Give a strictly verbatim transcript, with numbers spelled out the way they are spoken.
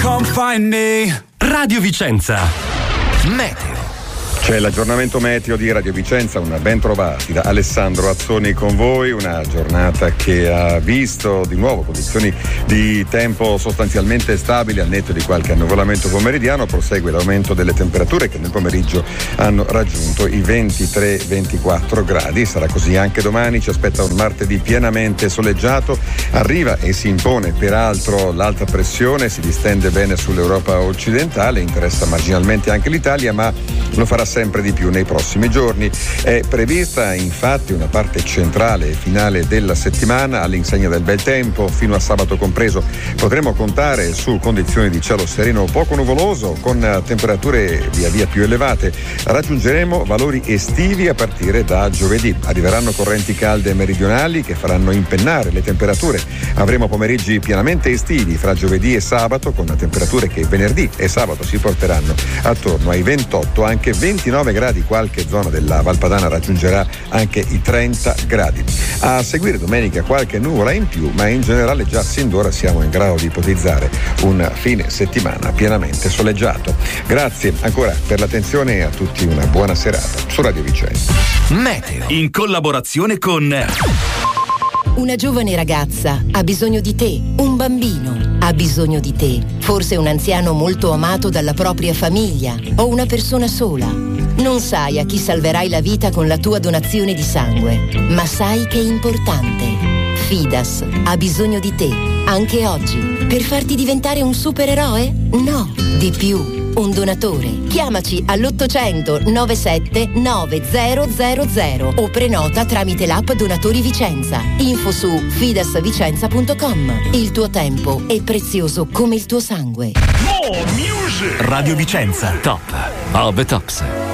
come find me. Radio Vicenza. Meteo. C'è l'aggiornamento meteo di Radio Vicenza, una ben trovati da Alessandro Azzoni con voi, una giornata che ha visto di nuovo condizioni di tempo sostanzialmente stabili al netto di qualche annuvolamento pomeridiano. Prosegue l'aumento delle temperature che nel pomeriggio hanno raggiunto i ventitré ventiquattro gradi, sarà così anche domani, ci aspetta un martedì pienamente soleggiato, arriva e si impone peraltro l'alta pressione, si distende bene sull'Europa occidentale, interessa marginalmente anche l'Italia, ma lo farà sempre di più nei prossimi giorni. È prevista infatti una parte centrale e finale della settimana all'insegna del bel tempo, fino a sabato compreso potremo contare su condizioni di cielo sereno poco nuvoloso con temperature via via più elevate. Raggiungeremo valori estivi a partire da giovedì, arriveranno correnti calde meridionali che faranno impennare le temperature, avremo pomeriggi pienamente estivi fra giovedì e sabato con temperature che venerdì e sabato si porteranno attorno ai ventotto, anche ventinove gradi, qualche zona della Valpadana raggiungerà anche i trenta gradi. A seguire domenica qualche nuvola in più, ma in generale già sin d'ora siamo in grado di ipotizzare un fine settimana pienamente soleggiato. Grazie ancora per l'attenzione e a tutti una buona serata su Radio Vicenza. Meteo in collaborazione con Una giovane ragazza ha bisogno di te, un bambino ha bisogno di te, forse un anziano molto amato dalla propria famiglia o una persona sola. Non sai a chi salverai la vita con la tua donazione di sangue, ma sai che è importante. Fidas ha bisogno di te, anche oggi, per farti diventare un supereroe? No, di più. Un donatore. Chiamaci all'ottocento novantasette novecento o prenota tramite l'app Donatori Vicenza. Info su fidasvicenza punto com. Il tuo tempo è prezioso come il tuo sangue. Radio Vicenza, top of the tops.